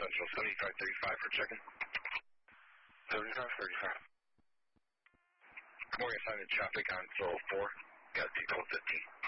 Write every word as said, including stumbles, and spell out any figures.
Central, seventy-five thirty-five for checking. seventy-five thirty-five. Morgan Sign traffic on four oh four. Got vehicle fifteen.